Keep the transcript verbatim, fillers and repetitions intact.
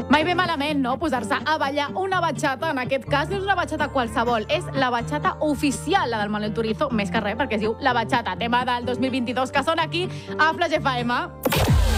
Mai ve malament, no?, posar-se a ballar una batxata. En aquest cas no és una batxata qualsevol, és la batxata oficial, la del Manuel Turizo, més que res, perquè es diu La Batxata, tema del dos mil vint-i-dos, que sona aquí a Flash F M.